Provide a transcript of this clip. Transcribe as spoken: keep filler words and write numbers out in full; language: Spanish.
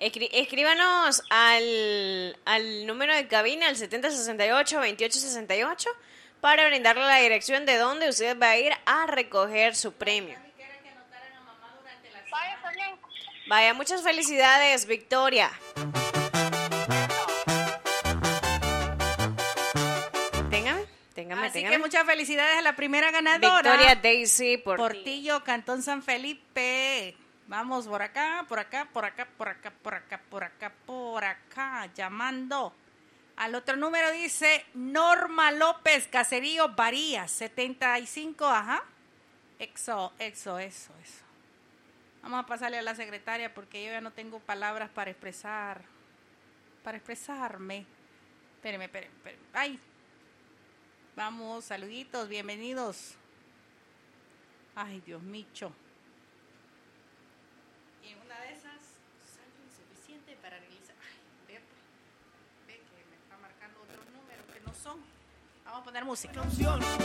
Escri- escríbanos al, al número de cabina, al setenta sesenta y ocho, veintiocho sesenta y ocho, para brindarle la dirección de dónde usted va a ir a recoger su premio. Vaya, está bien. Vaya, muchas felicidades, Victoria. Téngame, téngame, Así téngame. que muchas felicidades a la primera ganadora. Victoria Daisy Portillo. Portillo, Cantón San Felipe. Vamos por acá, por acá, por acá, por acá, por acá, por acá, por acá, llamando. Al otro número dice Norma López, Caserío Varías, setenta y cinco, ajá. Exo, exo, eso, eso. Vamos a pasarle a la secretaria porque yo ya no tengo palabras para expresar, para expresarme. Espérenme, espérenme, espérenme. Ay. Vamos, saluditos, bienvenidos. Ay, Dios mío. Y en una de esas, saldo insuficiente para realizar. Ay, ve, ve que me está marcando otros números que no son. Vamos a poner música.